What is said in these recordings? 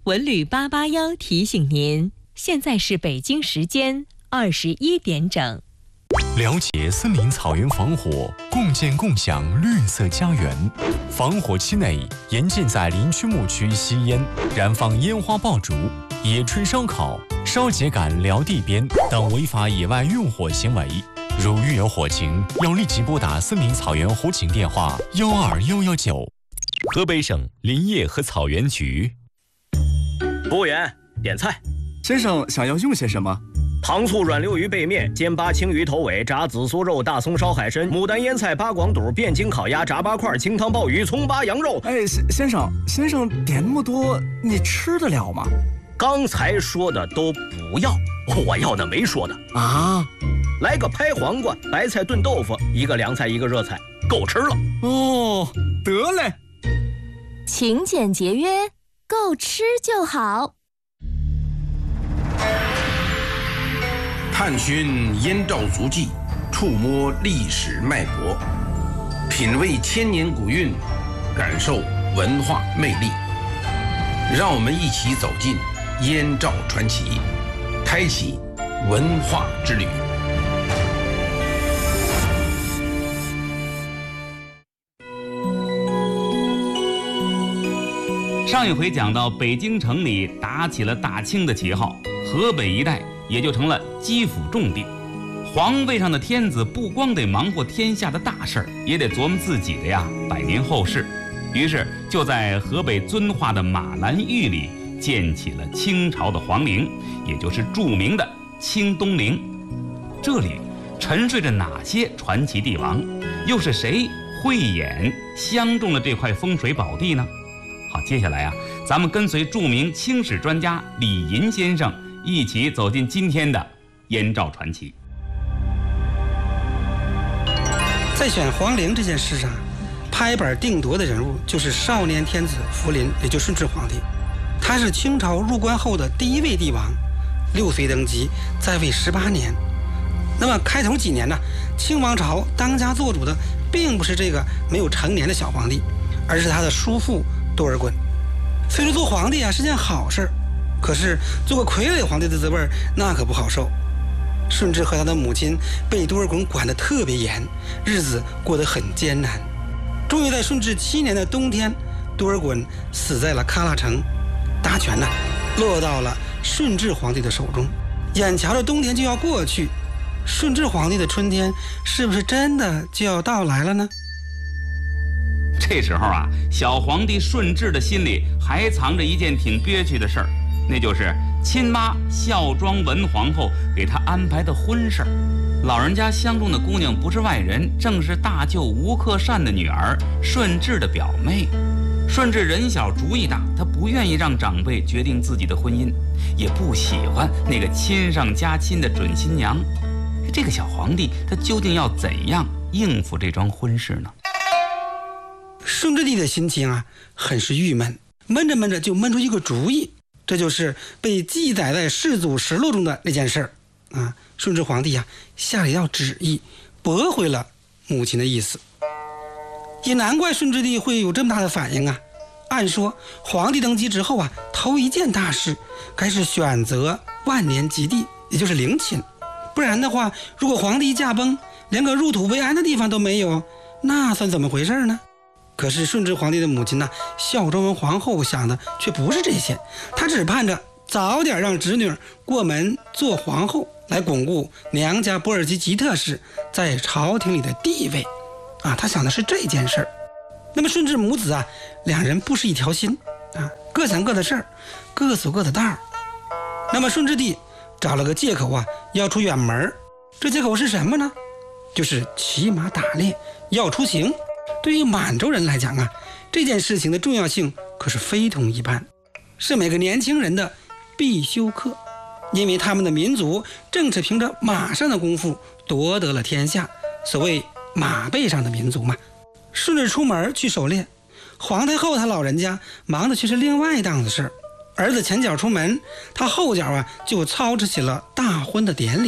文旅881提醒您，现在是北京时间21点整。 了解森林草原防火，共建共享绿色家园。防火期内，严禁在林区牧区吸烟、燃放烟花爆竹、野炊烧烤、烧秸秆撩地边等违法野外用火行为。如遇有火情，要立即拨打森林草原火警电话12119。河北省林业和草原局。 服务员，点菜。 先生想要用些什么？ 糖醋软溜鱼背面、煎八青鱼头尾、炸紫苏肉、大葱烧海参、牡丹腌菜、八广肚、汴京烤鸭、炸八块、清汤鲍鱼、葱八羊肉。 哎，先生点那么多，你吃得了吗？ 刚才说的都不要，我要的没说的啊。 来个拍黄瓜、白菜炖豆腐，一个凉菜一个热菜，够吃了。 哦，得嘞。 勤俭节约，够吃就好。 探寻燕赵足迹，触摸历史脉搏，品味千年古韵，感受文化魅力。让我们一起走进燕赵传奇，开启文化之旅。 上一回讲到，北京城里打起了大清的旗号，河北一带也就成了基辅重地。皇位上的天子不光得忙活天下的大事儿，也得琢磨自己的呀百年后事。于是就在河北遵化的马兰峪里建起了清朝的皇陵，也就是著名的清东陵。这里沉睡着哪些传奇帝王？又是谁慧眼相中了这块风水宝地呢？好，接下来啊，咱们跟随著名清史专家李银先生一起走进今天的燕赵传奇。 在选皇陵这件事上，拍板定夺的人物就是少年天子福临，也就是顺治皇帝。他是清朝入关后的第一位帝王，6岁登基，在位18年。那么开头几年呢，清王朝当家做主的并不是这个没有成年的小皇帝，而是他的叔父多尔衮。虽说做皇帝啊是件好事，可是做个傀儡皇帝的滋味那可不好受。顺治和他的母亲被多尔衮管得特别严，日子过得很艰难。终于在顺治7年的冬天，多尔衮死在了喀拉城，大权呢落到了顺治皇帝的手中。眼瞧着冬天就要过去，顺治皇帝的春天是不是真的就要到来了呢？ 这时候啊，小皇帝顺治的心里还藏着一件挺憋屈的事儿，那就是亲妈孝庄文皇后给他安排的婚事儿。老人家相中的姑娘不是外人，正是大舅吴克善的女儿顺治的表妹。顺治人小主意大，他不愿意让长辈决定自己的婚姻，也不喜欢那个亲上加亲的准新娘。这个小皇帝他究竟要怎样应付这桩婚事呢？ 顺治帝的心情啊很是郁闷，闷着闷着就闷出一个主意，这就是被记载在世祖实录中的那件事儿啊。顺治皇帝啊下了一道旨意，驳回了母亲的意思。也难怪顺治帝会有这么大的反应啊。按说皇帝登基之后啊，头一件大事该是选择万年吉地，也就是陵寝。不然的话，如果皇帝驾崩，连个入土为安的地方都没有，那算怎么回事呢？可是顺治皇帝的母亲呢，孝庄文皇后想的却不是这些，她只盼着早点让侄女过门做皇后，来巩固娘家波尔基吉特氏在朝廷里的地位啊。她想的是这件事儿。那么顺治母子啊，两人不是一条心啊，各想各的事儿，各走各的道儿。那么顺治帝找了个借口啊，要出远门。这借口是什么呢？就是骑马打猎，要出行。对于满洲人来讲啊，这件事情的重要性可是非同一般，是每个年轻人的必修课。因为他们的民族正是凭着马上的功夫夺得了天下，所谓马背上的民族嘛。顺治出门去狩猎，皇太后她老人家忙的却是另外一档子事儿。儿子前脚出门，他后脚啊就操持起了大婚的典礼。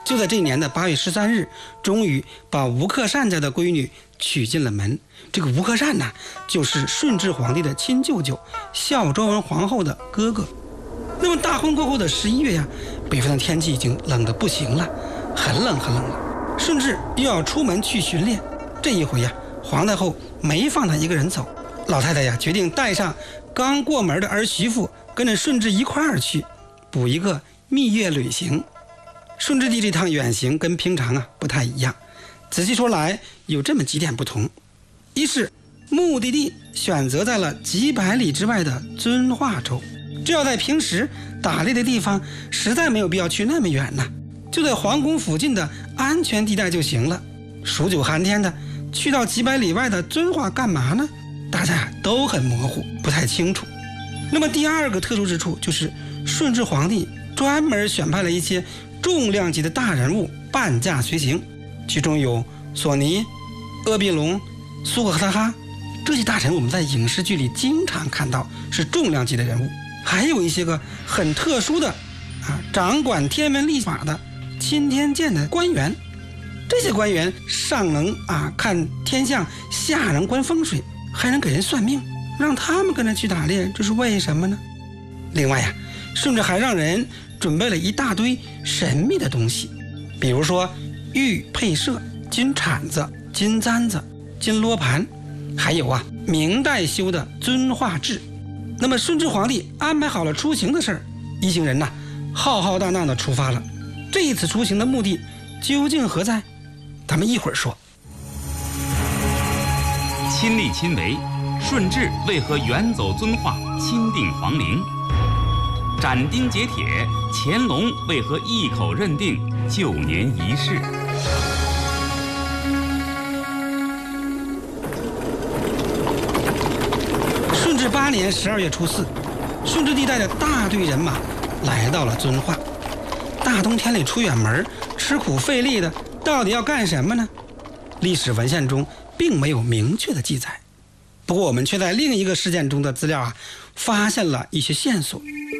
就在这年的8月13日，终于把吴克善家的闺女娶进了门。这个吴克善呢，就是顺治皇帝的亲舅舅，孝庄文皇后的哥哥。那么大婚过后的11月呀，北方的天气已经冷得不行了，很冷很冷了。顺治又要出门去巡猎，这一回呀，皇太后没放他一个人走，老太太呀决定带上刚过门的儿媳妇，跟着顺治一块儿去补一个蜜月旅行。顺治帝这趟远行跟平常不太一样，仔细说来有这么几点不同。一是目的地选择在了几百里之外的遵化州，这要在平时打猎的地方实在没有必要去那么远呢，就在皇宫附近的安全地带就行了。数九寒天的去到几百里外的遵化干嘛呢？大家都很模糊，不太清楚。那么第二个特殊之处就是顺治皇帝专门选派了一些重量级的大人物伴驾随行，其中有索尼、鄂必隆、苏格哈哈，这些大臣我们在影视剧里经常看到，是重量级的人物。还有一些个很特殊的掌管天文历法的钦天监的官员，这些官员上能看天象，下能观风水，还能给人算命，让他们跟着去打猎，这是为什么呢？另外顺治还让人准备了一大堆神秘的东西，比如说玉配设、金铲子、金簪子、金罗盘，还有明代修的遵化制。那么顺治皇帝安排好了出行的事儿，一行人浩浩荡荡的出发了。这一次出行的目的究竟何在？咱们一会儿说。 亲力亲为，顺治为何远走遵化，钦定皇陵？斩钉截铁，乾隆为何一口认定旧年仪式？ 顺治8年12月初4，顺治帝带着大队人马来到了遵化。大冬天里出远门，吃苦费力的，到底要干什么呢？历史文献中并没有明确的记载，不过我们却在另一个事件中的资料发现了一些线索。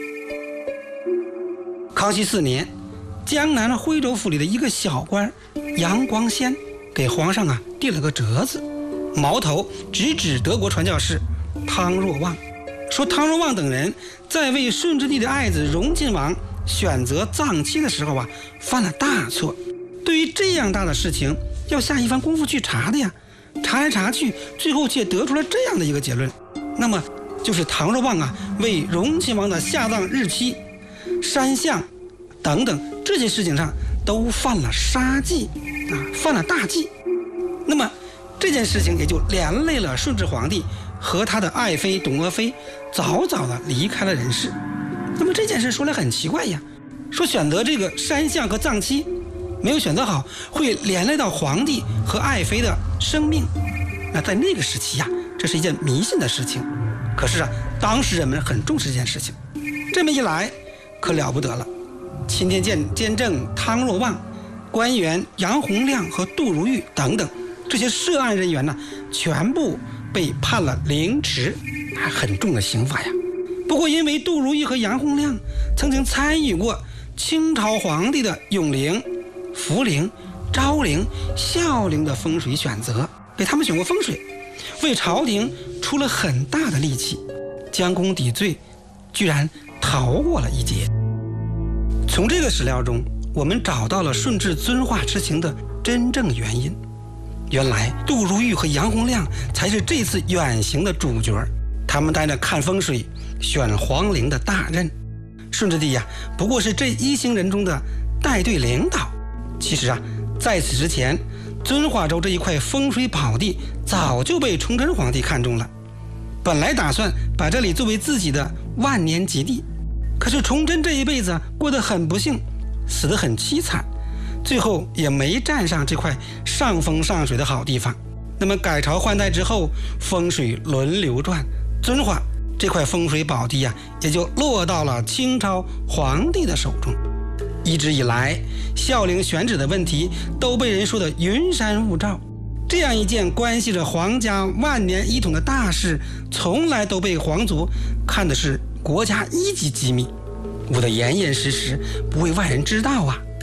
康熙4年，江南徽州府里的一个小官杨光先给皇上递了个折子，矛头直指德国传教士汤若望，说汤若望等人在为顺治帝的爱子荣亲王选择葬期的时候犯了大错，对于这样大的事情要下一番功夫去查的呀，查来查去，最后却得出了这样的一个结论，那么就是汤若望为荣亲王的下葬日期、山相等等这些事情上都犯了杀忌犯了大忌。那么这件事情也就连累了顺治皇帝和他的爱妃董鄂妃早早的离开了人世。那么这件事说来很奇怪呀，说选择这个山相和葬期没有选择好，会连累到皇帝和爱妃的生命。那在那个时期这是一件迷信的事情，可是当时人们很重视这件事情。这么一来可了不得了，钦天监监正汤若望、官员杨洪亮和杜如玉等等这些涉案人员全部被判了凌迟，很重的刑罚呀。不过因为杜如玉和杨洪亮曾经参与过清朝皇帝的永陵、福陵、昭陵、孝陵的风水选择，给他们选过风水，为朝廷出了很大的力气，将功抵罪，居然逃过了一劫。从这个史料中，我们找到了顺治遵化之行的真正原因。原来杜如玉和杨洪亮才是这次远行的主角，他们担着看风水、选皇陵的大任。顺治帝不过是这一行人中的带队领导。其实在此之前，遵化州这一块风水宝地早就被崇祯皇帝看中了，本来打算把这里作为自己的万年吉地。可是崇祯这一辈子过得很不幸，死得很凄惨，最后也没占上这块上风上水的好地方。那么改朝换代之后，风水轮流转，遵化这块风水宝地也就落到了清朝皇帝的手中。一直以来，孝陵选址的问题都被人说得云山雾罩，这样一件关系着皇家万年一统的大事，从来都被皇族看的是国家一级机密，捂得严严实实，不为外人知道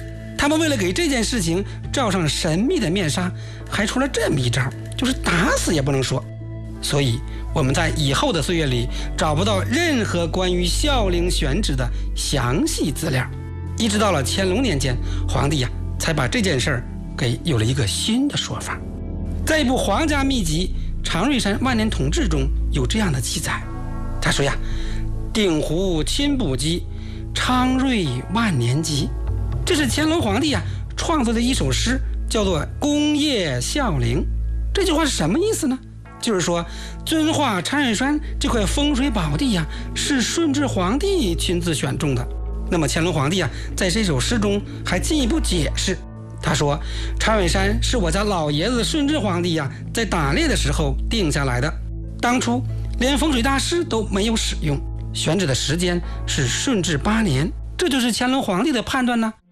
他们为了给这件事情罩上神秘的面纱，还出了这么一招，就是打死也不能说。所以我们在以后的岁月里找不到任何关于孝陵选址的详细资料，一直到了乾隆年间，皇帝才把这件事儿给有了一个新的说法。在一部皇家秘籍《常瑞山万年统志》中有这样的记载，他说定湖亲不羁，昌瑞万年吉。这是乾隆皇帝创作的一首诗，叫做《功业孝陵》。这句话是什么意思呢？就是说遵化常瑞山这块风水宝地是顺治皇帝亲自选中的。那么乾隆皇帝在这首诗中还进一步解释，他说常瑞山是我家老爷子顺治皇帝在打猎的时候定下来的，当初连风水大师都没有使用，选址的时间是顺治8年，这就是乾隆皇帝的判断呢。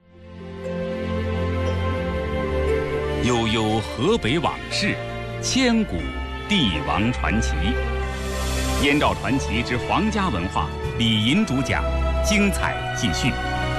悠悠河北往事，千古帝王传奇。燕赵传奇之皇家文化，李银主讲，精彩继续。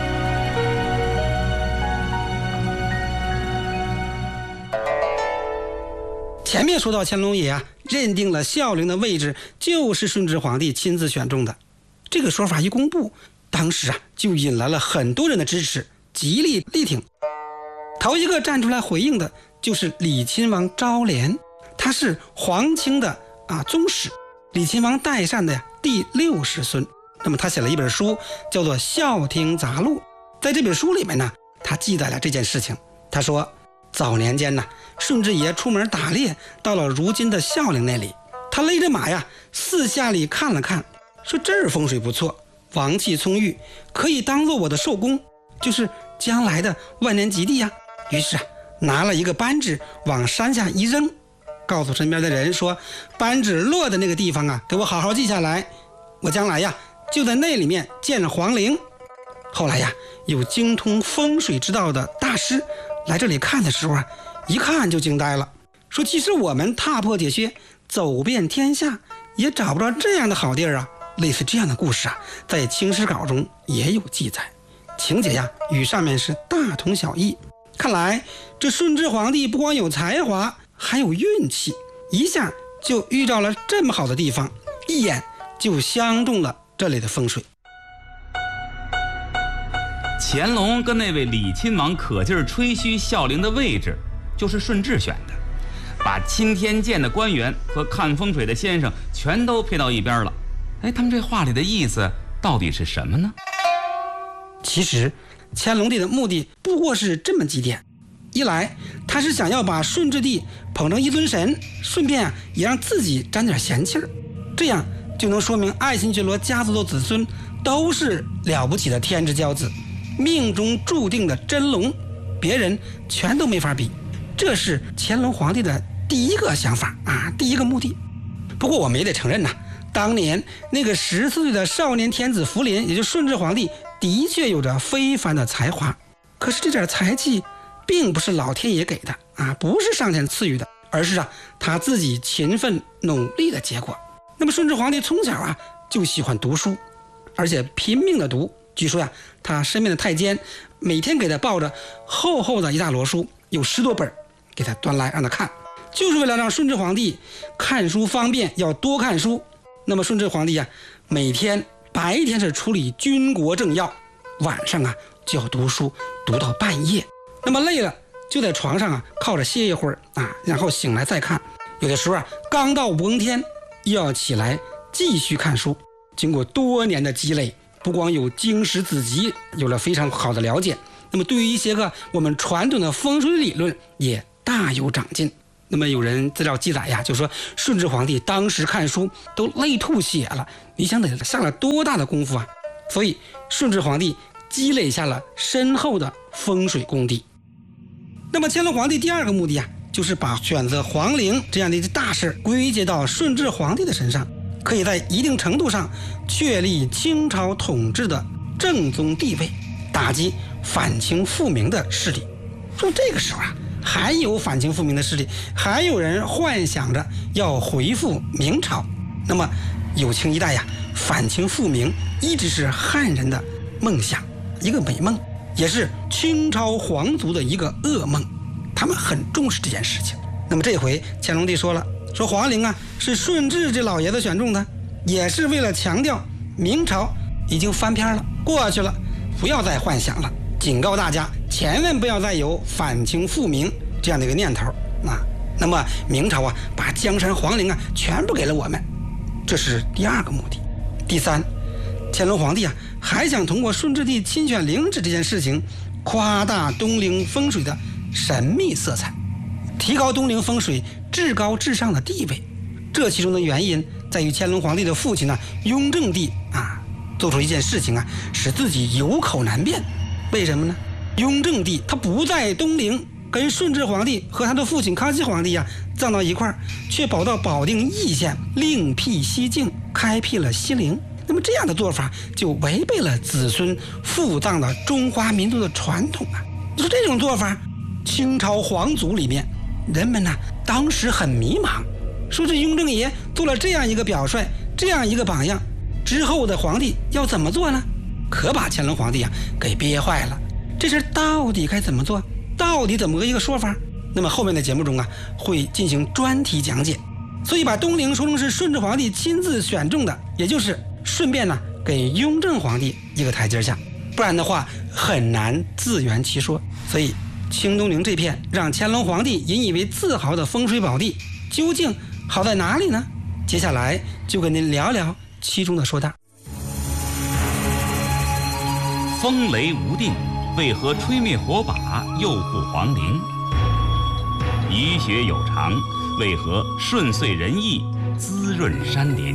前面说到乾隆爷认定了孝陵的位置就是顺治皇帝亲自选中的，这个说法一公布，当时就引来了很多人的支持，极力力挺。头一个站出来回应的就是李亲王昭廉，他是皇亲的宗室，李亲王代善的第60孙。那么他写了一本书叫做《孝亭杂录》，在这本书里面呢，他记载了这件事情。他说早年间顺治爷出门打猎，到了如今的孝陵那里，他勒着马四下里看了看，说这儿风水不错，王气充裕，可以当做我的寿宫，就是将来的万年吉地于是拿了一个扳指往山下一扔，告诉身边的人说扳指落的那个地方给我好好记下来，我将来就在那里面建皇陵。后来有精通风水之道的大师来这里看的时候一看就惊呆了，说即使我们踏破铁靴走遍天下也找不到这样的好地儿类似这样的故事在清史稿中也有记载，情节与上面是大同小异。看来这顺治皇帝不光有才华，还有运气，一下就遇到了这么好的地方，一眼就相中了这里的风水。 乾隆跟那位李亲王可劲儿吹嘘孝陵的位置就是顺治选的，把钦天监的官员和看风水的先生全都撇到一边了。他们这话里的意思到底是什么呢？ 其实乾隆帝的目的不过是这么几点：一来他是想要把顺治帝捧成一尊神，顺便也让自己沾点闲气儿，这样就能说明爱新觉罗家族的子孙都是了不起的天之骄子，命中注定的真龙，别人全都没法比。这是乾隆皇帝的第一个想法第一个目的。不过我们也得承认当年那个14岁的少年天子福临，也就是顺治皇帝，的确有着非凡的才华，可是这点才气并不是老天爷给的不是上天赐予的，而是他自己勤奋努力的结果。那么顺治皇帝从小就喜欢读书，而且拼命的读。据说他身边的太监每天给他抱着厚厚的一大摞书，有10多本给他端来让他看，就是为了让顺治皇帝看书方便，要多看书。那么顺治皇帝每天白天是处理军国政要，晚上就要读书，读到半夜。那么累了就在床上靠着歇一会儿然后醒来再看。有的时候刚到5更天又要起来继续看书。经过多年的积累，不光有经史子集有了非常好的了解，那么对于一些个我们传统的风水理论也大有长进。那么有人资料记载就说顺治皇帝当时看书都累吐血了，你想得下了多大的功夫所以顺治皇帝积累下了深厚的风水功底。那么乾隆皇帝第二个目的就是把选择皇陵这样的一大事归结到顺治皇帝的身上，可以在一定程度上确立清朝统治的正宗地位，打击反清复明的势力。说这个时候还有反清复明的势力，还有人幻想着要回复明朝。那么有清一代反清复明一直是汉人的梦想，一个美梦。 也是清朝皇族的一个噩梦，他们很重视这件事情。那么这回乾隆帝说了，说皇陵啊是顺治这老爷子选中的，也是为了强调明朝已经翻篇了，过去了，不要再幻想了，警告大家千万不要再有反清复明这样的一个念头啊。那么明朝啊把江山皇陵啊全部给了我们，这是第二个目的。第三，乾隆皇帝啊还想通过顺治帝亲选陵址这件事情夸大东陵风水的神秘色彩，提高东陵风水至高至上的地位。这其中的原因在于乾隆皇帝的父亲呢雍正帝啊做出一件事情啊使自己有口难辩。为什么呢？雍正帝他不在东陵跟顺治皇帝和他的父亲康熙皇帝啊葬到一块儿，却跑到保定义县另辟蹊径，开辟了西陵。那么这样的做法就违背了子孙复葬的中华民族的传统啊！你说这种做法，清朝皇族里面人们呢当时很迷茫，说这雍正爷做了这样一个表率，这样一个榜样，之后的皇帝要怎么做呢？可把乾隆皇帝啊给憋坏了。这事到底该怎么做？到底怎么个一个说法？那么后面的节目中啊会进行专题讲解。所以把东陵说成是顺治皇帝亲自选中的，也就是顺便呢给雍正皇帝一个台阶下，不然的话很难自圆其说。所以清东陵这片让乾隆皇帝引以为自豪的风水宝地究竟好在哪里呢？接下来就跟您聊聊其中的说道。 风雷无定，为何吹灭火把诱护皇陵？雨雪有常，为何顺遂人意滋润山林？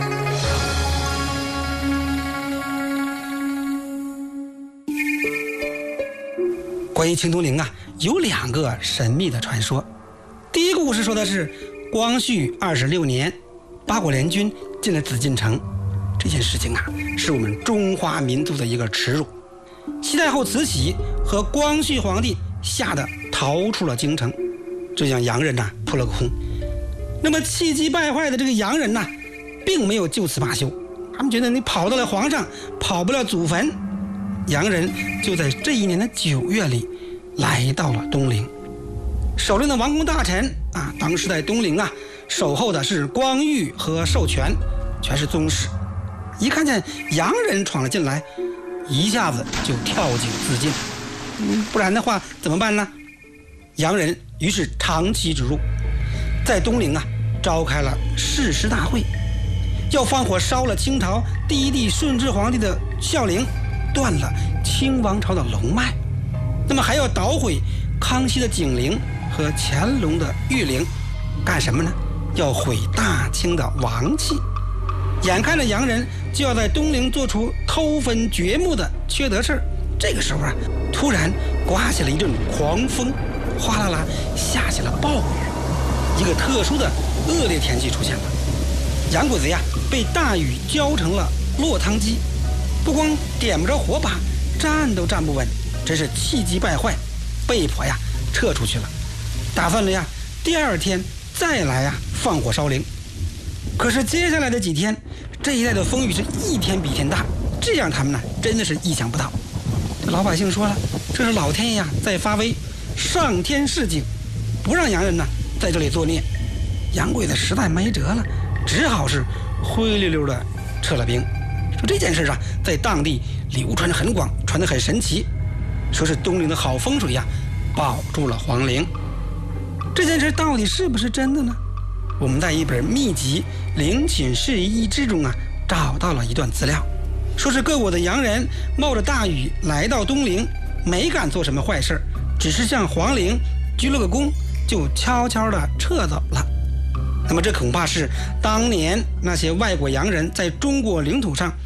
关于清东陵啊有两个神秘的传说。第一个故事说的是光绪26年八国联军进了紫禁城，这件事情啊是我们中华民族的一个耻辱。西太后慈禧和光绪皇帝吓得逃出了京城，这让洋人扑了个空。那么气急败坏的这个洋人并没有就此罢休，他们觉得你跑到了皇上，跑不了祖坟。洋人就在这一年的9月里来到了东陵，守陵的王公大臣当时在东陵守候的是光裕和寿全，全是宗室。一看见洋人闯了进来，一下子就跳井自尽，不然的话怎么办呢？洋人于是长驱直入，在东陵召开了誓师大会，要放火烧了清朝第一帝顺治皇帝的孝陵，断了清王朝的龙脉。那么还要捣毁康熙的景陵和乾隆的裕陵，干什么呢？要毁大清的王气。眼看着洋人就要在东陵做出偷坟掘墓的缺德事儿，这个时候突然刮起了一阵狂风，哗啦啦下起了暴雨，一个特殊的恶劣天气出现了。洋鬼子被大雨浇成了落汤鸡，不光点不着火把，站都站不稳，真是气急败坏，被迫撤出去了，打算着第二天再来放火烧陵。可是接下来的几天，这一带的风雨是一天比一天大，这让他们真的是意想不到。老百姓说了，这是老天爷在发威，上天示警，不让洋人在这里作孽。洋鬼子实在没辙了，只好是灰溜溜的撤了兵。说这件事在当地流传很广，传得很神奇，说是东陵的好风水保住了皇陵。这件事到底是不是真的呢？我们在一本秘籍《陵寝事异志》中找到了一段资料，说是各国的洋人冒着大雨来到东陵，没敢做什么坏事，只是向皇陵鞠了个躬，就悄悄地撤走了。那么这恐怕是当年那些外国洋人在中国领土上